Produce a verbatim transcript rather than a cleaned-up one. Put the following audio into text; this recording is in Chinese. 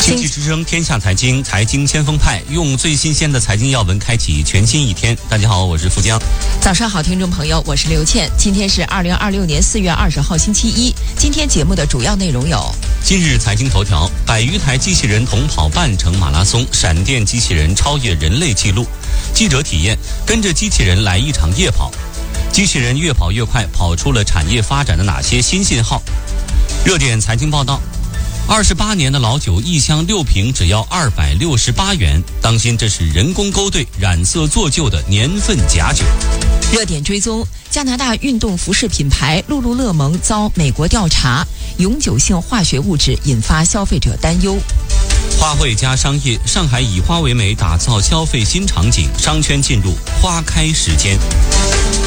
经济之声天下财经，财经先锋派，用最新鲜的财经要闻开启全新一天。大家好，我是富江。 早上好，听众朋友，我是刘倩。今天是二零二六年四月二十号，星期一。今天节目的主要内容有： 今日财经头条，百余台机器人同跑半程马拉松，闪电机器人超越人类纪录；记者体验，跟着机器人来一场夜跑。机器人越跑越快，跑出了产业发展的哪些新信号？热点财经报道。二十八年的老酒，一箱六瓶只要二百六十八元，当心这是人工勾兑、染色做旧的年份假酒。 热点追踪：加拿大运动服饰品牌露露乐蒙遭美国调查，永久性化学物质引发消费者担忧。 花卉加商业，上海以花为美打造消费新场景，商圈进入花开时间。